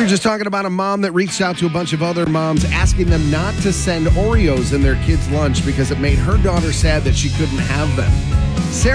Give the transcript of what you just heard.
just talking about a mom that reached out to a bunch of other moms asking them not to send Oreos in their kids' lunch because it made her daughter sad that she couldn't have them. Sarah